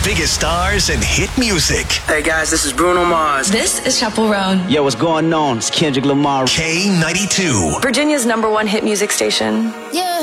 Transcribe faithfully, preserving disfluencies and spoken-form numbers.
biggest stars and hit music. Hey guys, this is Bruno Mars. This is Chaperone. Yo, what's going on? It's Kendrick Lamar. K ninety-two. Virginia's number one hit music station. Yeah.